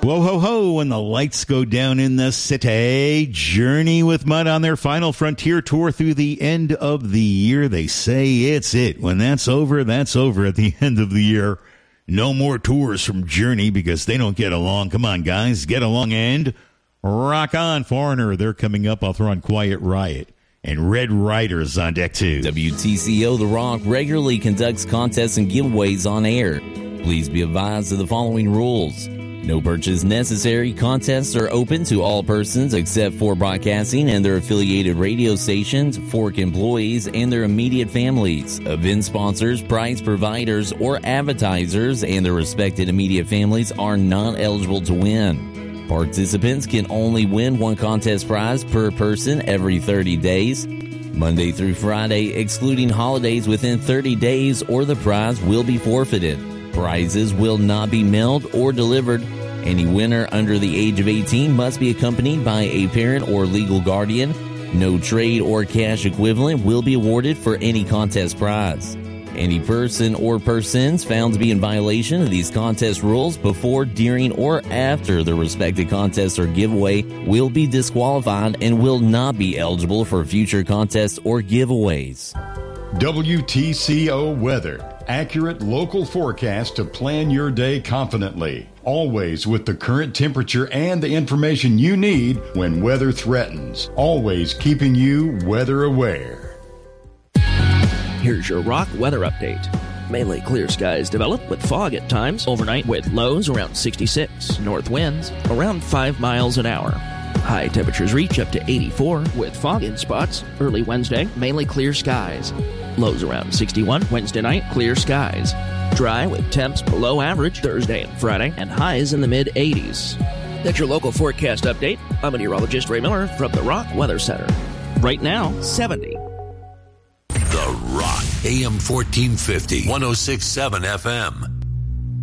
Whoa, ho, ho, when the lights go down in the city. Journey with Mud on their final Frontier tour through the end of the year. They say it's it. When that's over at the end of the year. No more tours from Journey because they don't get along. Come on, guys, get along and rock on. Foreigner, they're coming up. I'll throw on Quiet Riot. And Red Riders on deck, too. WTCO The Rock regularly conducts contests and giveaways on air. Please be advised of the following rules. No purchase necessary. Contests are open to all persons except for broadcasting and their affiliated radio stations, Fork employees, and their immediate families. Event sponsors, prize providers, or advertisers and their respected immediate families are not eligible to win. Participants can only win one contest prize per person every 30 days, Monday through Friday, excluding holidays within 30 days, or the prize will be forfeited. Prizes will not be mailed or delivered. Any winner under the age of 18 must be accompanied by a parent or legal guardian. No trade or cash equivalent will be awarded for any contest prize. Any person or persons found to be in violation of these contest rules before, during, or after the respective contest or giveaway will be disqualified and will not be eligible for future contests or giveaways. WTCO Weather. Accurate local forecast to plan your day confidently. Always with the current temperature and the information you need when weather threatens. Always keeping you weather aware. Here's your Rock weather update. Mainly clear skies develop with fog at times overnight with lows around 66. North winds around 5 miles an hour. High temperatures reach up to 84 with fog in spots. Early Wednesday, mainly clear skies. Lows around 61. Wednesday night, clear skies. Dry with temps below average Thursday and Friday and highs in the mid-80s. That's your local forecast update. I'm meteorologist Ray Miller from the Rock Weather Center. Right now, 70. The Rock, AM 1450, 106.7 FM.